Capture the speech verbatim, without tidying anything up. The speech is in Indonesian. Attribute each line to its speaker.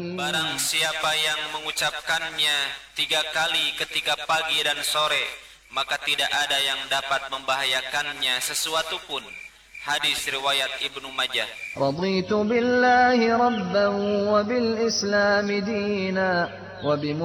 Speaker 1: Barang siapa yang mengucapkannya tiga kali ketika pagi dan sore, maka tidak ada yang dapat membahayakannya sesuatu pun. Hadis riwayat Ibnu Majah.
Speaker 2: Raditu billahi rabban wa bil Islam dina wa bi